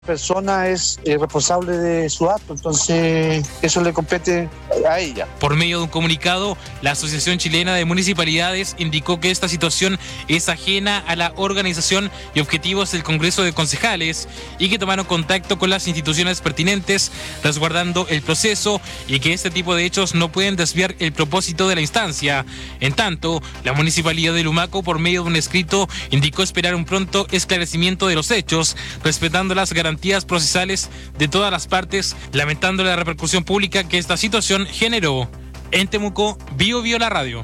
Persona es responsable de su acto, entonces eso le compete a ella. Por medio de un comunicado, la Asociación Chilena de Municipalidades indicó que esta situación es ajena a la organización y objetivos del Congreso de Concejales y que tomaron contacto con las instituciones pertinentes, resguardando el proceso y que este tipo de hechos no pueden desviar el propósito de la instancia. En tanto, la Municipalidad de Lumaco, por medio de un escrito, indicó esperar un pronto esclarecimiento de los hechos, respetando las garantías procesales de todas las partes, lamentando la repercusión pública que esta situación generó. En Temuco, Bio la radio.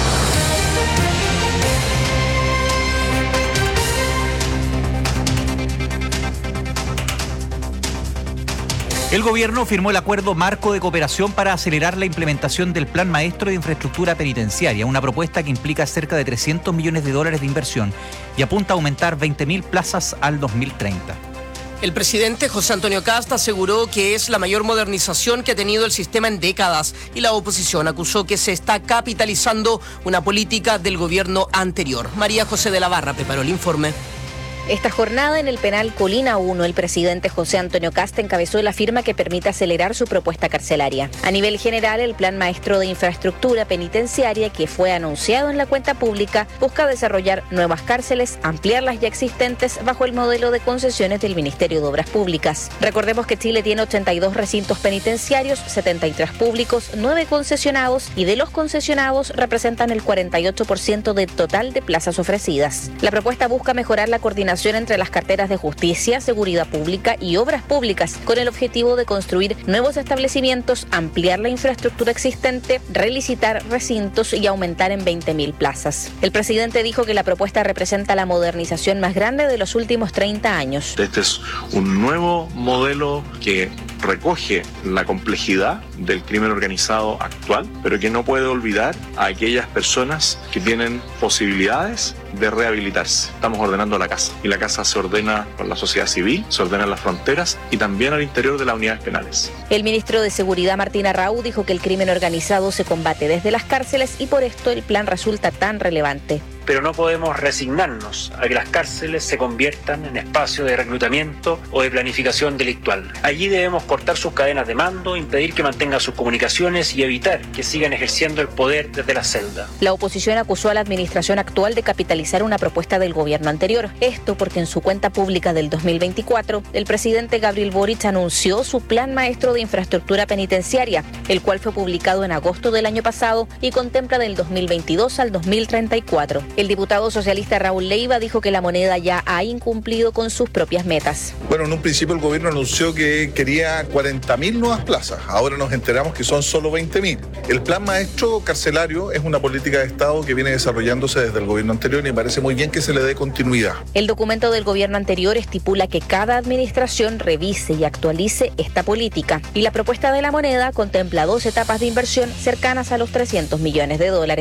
El gobierno firmó el acuerdo marco de cooperación para acelerar la implementación del Plan Maestro de Infraestructura Penitenciaria, una propuesta que implica cerca de $300 millones de inversión y apunta a aumentar 20.000 plazas al 2030. El presidente José Antonio Kast aseguró que es la mayor modernización que ha tenido el sistema en décadas y la oposición acusó que se está capitalizando una política del gobierno anterior. María José de la Barra preparó el informe. Esta jornada en el penal Colina 1, el presidente José Antonio Kast encabezó la firma que permite acelerar su propuesta carcelaria. A nivel general, el Plan Maestro de Infraestructura Penitenciaria, que fue anunciado en la cuenta pública, busca desarrollar nuevas cárceles, ampliar las ya existentes bajo el modelo de concesiones del Ministerio de Obras Públicas. Recordemos que Chile tiene 82 recintos penitenciarios, 73 públicos, 9 concesionados y de los concesionados representan el 48% del total de plazas ofrecidas. La propuesta busca mejorar la coordinación entre las carteras de Justicia, Seguridad Pública y Obras Públicas, con el objetivo de construir nuevos establecimientos, ampliar la infraestructura existente, relicitar recintos y aumentar en 20.000 plazas. El presidente dijo que la propuesta representa la modernización más grande de los últimos 30 años. Este es un nuevo modelo que recoge la complejidad del crimen organizado actual, pero que no puede olvidar a aquellas personas que tienen posibilidades de rehabilitarse. Estamos ordenando la casa y la casa se ordena con la sociedad civil, se ordenan las fronteras y también al interior de las unidades penales. El ministro de Seguridad, Martín Arrau, dijo que el crimen organizado se combate desde las cárceles y por esto el plan resulta tan relevante. Pero no podemos resignarnos a que las cárceles se conviertan en espacios de reclutamiento o de planificación delictual. Allí debemos cortar sus cadenas de mando, impedir que mantengan sus comunicaciones y evitar que sigan ejerciendo el poder desde la celda. La oposición acusó a la administración actual de capitalizar una propuesta del gobierno anterior. Esto porque en su cuenta pública del 2024, el presidente Gabriel Boric anunció su Plan Maestro de Infraestructura Penitenciaria, el cual fue publicado en agosto del año pasado y contempla del 2022 al 2034. El diputado socialista Raúl Leiva dijo que la moneda ya ha incumplido con sus propias metas. Bueno, en un principio el gobierno anunció que quería 40.000 nuevas plazas. Ahora nos enteramos que son solo 20.000. El plan maestro carcelario es una política de Estado que viene desarrollándose desde el gobierno anterior y me parece muy bien que se le dé continuidad. El documento del gobierno anterior estipula que cada administración revise y actualice esta política. Y la propuesta de la moneda contempla 2 etapas de inversión cercanas a los $300 millones.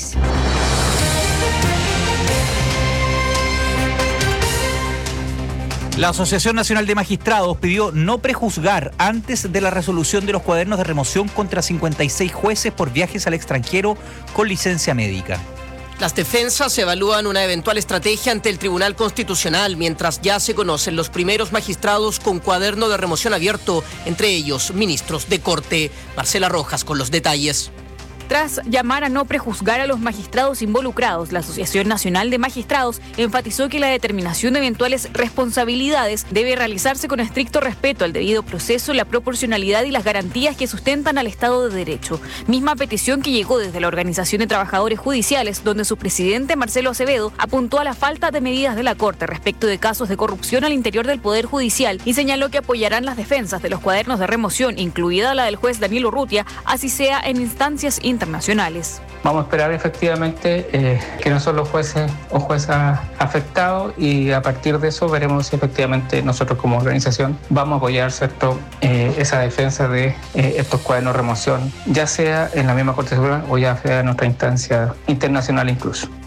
La Asociación Nacional de Magistrados pidió no prejuzgar antes de la resolución de los cuadernos de remoción contra 56 jueces por viajes al extranjero con licencia médica. Las defensas evalúan una eventual estrategia ante el Tribunal Constitucional, mientras ya se conocen los primeros magistrados con cuaderno de remoción abierto, entre ellos ministros de Corte. Marcela Rojas con los detalles. Tras llamar a no prejuzgar a los magistrados involucrados, la Asociación Nacional de Magistrados enfatizó que la determinación de eventuales responsabilidades debe realizarse con estricto respeto al debido proceso, la proporcionalidad y las garantías que sustentan al Estado de Derecho. Misma petición que llegó desde la Organización de Trabajadores Judiciales, donde su presidente, Marcelo Acevedo, apuntó a la falta de medidas de la Corte respecto de casos de corrupción al interior del Poder Judicial y señaló que apoyarán las defensas de los cuadernos de remoción, incluida la del juez Daniel Urrutia, así sea en instancias internacionales. Vamos a esperar efectivamente que no son los jueces o juezas afectados y a partir de eso veremos si efectivamente nosotros como organización vamos a apoyar, ¿cierto?, esa defensa de estos cuadernos de remoción, ya sea en la misma Corte Suprema o ya sea en otra instancia internacional incluso.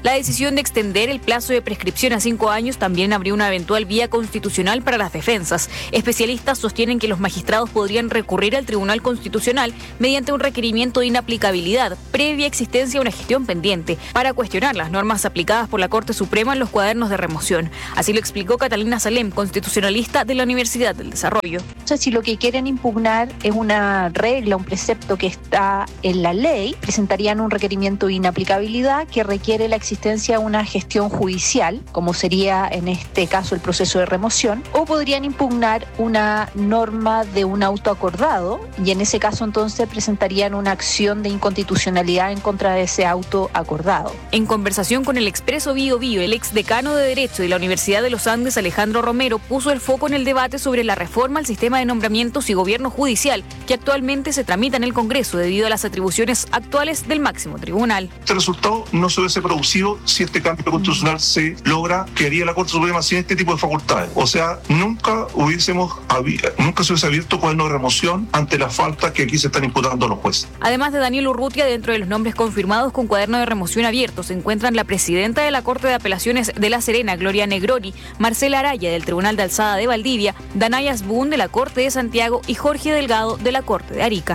La decisión de extender el plazo de prescripción a 5 años también abrió una eventual vía constitucional para las defensas. Especialistas sostienen que los magistrados podrían recurrir al Tribunal Constitucional mediante un requerimiento de inaplicabilidad previa existencia de una gestión pendiente para cuestionar las normas aplicadas por la Corte Suprema en los cuadernos de remoción. Así lo explicó Catalina Salem, constitucionalista de la Universidad del Desarrollo. Si lo que quieren impugnar es una regla, un precepto que está en la ley, presentarían un requerimiento de inaplicabilidad que requiere la existencia de una gestión judicial, como sería en este caso el proceso de remoción, o podrían impugnar una norma de un auto acordado y en ese caso entonces presentarían una acción de inconstitucionalidad en contra de ese auto acordado. En conversación con el Expreso Bío Bío, el exdecano de Derecho de la Universidad de los Andes, Alejandro Romero, puso el foco en el debate sobre la reforma al sistema de nombramientos y gobierno judicial que actualmente se tramita en el Congreso debido a las atribuciones actuales del máximo tribunal. Este resultado no se hubiese producido si este cambio constitucional se logra, que haría la Corte Suprema sin este tipo de facultades. O sea, nunca se hubiese abierto cuaderno de remoción ante las faltas que aquí se están imputando a los jueces. Además de Daniel Urrutia, dentro de los nombres confirmados con cuaderno de remoción abierto se encuentran la presidenta de la Corte de Apelaciones de La Serena, Gloria Negroni, Marcela Araya del Tribunal de Alzada de Valdivia, Danaya Asbun de la Corte de Santiago y Jorge Delgado de la Corte de Arica.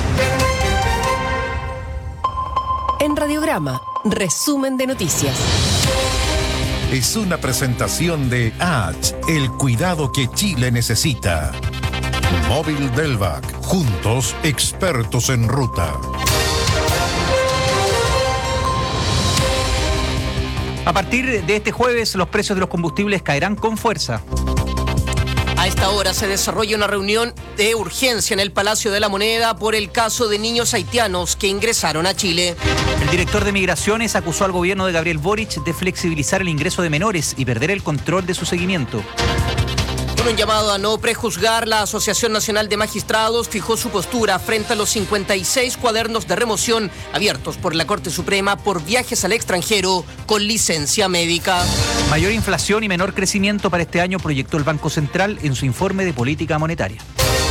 En Radiograma, resumen de noticias. Es una presentación de H, el cuidado que Chile necesita. Móvil Delvac, juntos expertos en ruta. A partir de este jueves, los precios de los combustibles caerán con fuerza. A esta hora se desarrolla una reunión de urgencia en el Palacio de la Moneda por el caso de niños haitianos que ingresaron a Chile. El director de Migraciones acusó al gobierno de Gabriel Boric de flexibilizar el ingreso de menores y perder el control de su seguimiento. Con un llamado a no prejuzgar, la Asociación Nacional de Magistrados fijó su postura frente a los 56 cuadernos de remoción abiertos por la Corte Suprema por viajes al extranjero con licencia médica. Mayor inflación y menor crecimiento para este año proyectó el Banco Central en su informe de política monetaria.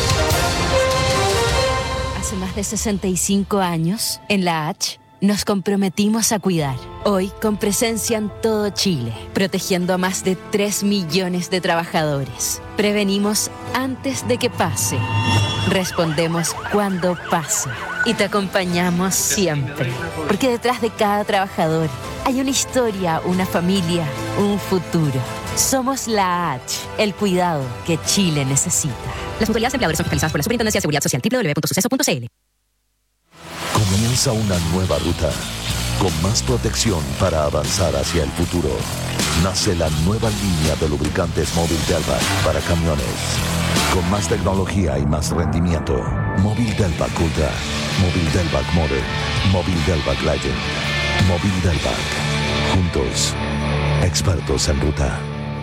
Hace más de 65 años, en la H, nos comprometimos a cuidar. Hoy, con presencia en todo Chile, protegiendo a más de 3 millones de trabajadores. Prevenimos antes de que pase. Respondemos cuando pase. Y te acompañamos siempre. Porque detrás de cada trabajador hay una historia, una familia, un futuro. Somos la H, el cuidado que Chile necesita. Las mutualidades empleadores son fiscalizadas por la Superintendencia de Seguridad Social, www.suceso.cl. Comienza una nueva ruta, con más protección para avanzar hacia el futuro. Nace la nueva línea de lubricantes Móvil Delvac para camiones. Con más tecnología y más rendimiento. Móvil Delvac Ultra, Móvil Delvac Modern, Móvil Delvac Legend, Móvil Delvac. Juntos, expertos en ruta.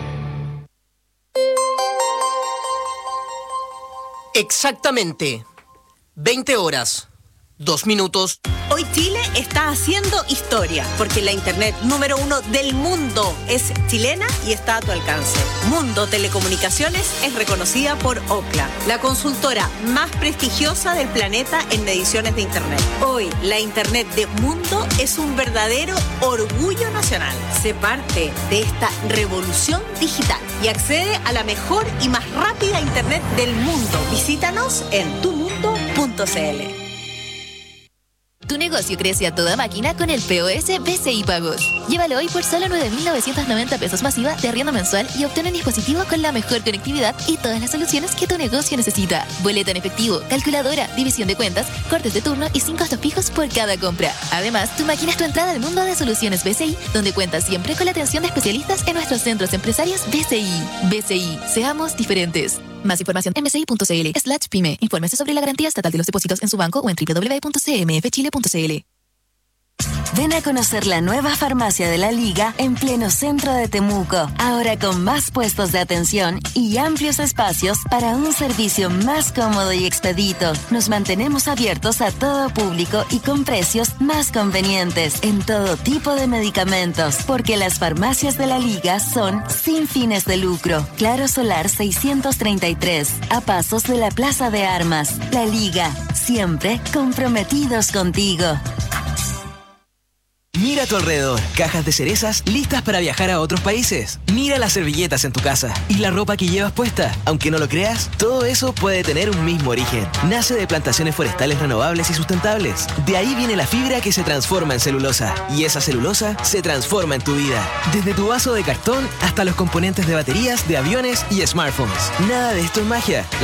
Exactamente 20 horas. 2 minutos. Hoy Chile está haciendo historia, porque la internet número 1 del mundo es chilena y está a tu alcance. Mundo Telecomunicaciones es reconocida por Ookla, la consultora más prestigiosa del planeta en mediciones de internet. Hoy, la internet de Mundo es un verdadero orgullo nacional. Sé parte de esta revolución digital y accede a la mejor y más rápida internet del mundo. Visítanos en tumundo.cl. Tu negocio crece a toda máquina con el POS BCI Pagos. Llévalo hoy por solo 9.990 pesos masiva de arriendo mensual y obtén un dispositivo con la mejor conectividad y todas las soluciones que tu negocio necesita. Boleta en efectivo, calculadora, división de cuentas, cortes de turno y 5 costos fijos por cada compra. Además, tu máquina es tu entrada al mundo de soluciones BCI, donde cuentas siempre con la atención de especialistas en nuestros centros empresarios BCI. BCI, seamos diferentes. Más información en bci.cl/pyme. Infórmese sobre la garantía estatal de los depósitos en su banco o en www.cmfchile.cl. Ven a conocer la nueva farmacia de la Liga en pleno centro de Temuco. Ahora con más puestos de atención y amplios espacios para un servicio más cómodo y expedito. Nos mantenemos abiertos a todo público y con precios más convenientes en todo tipo de medicamentos. Porque las farmacias de la Liga son sin fines de lucro. Claro Solar 633, a pasos de la Plaza de Armas. La Liga, siempre comprometidos contigo. Mira a tu alrededor, cajas de cerezas listas para viajar a otros países. Mira las servilletas en tu casa y la ropa que llevas puesta. Aunque no lo creas, todo eso puede tener un mismo origen. Nace de plantaciones forestales renovables y sustentables. De ahí viene la fibra que se transforma en celulosa. Y esa celulosa se transforma en tu vida. Desde tu vaso de cartón hasta los componentes de baterías, de aviones y smartphones. Nada de esto es magia.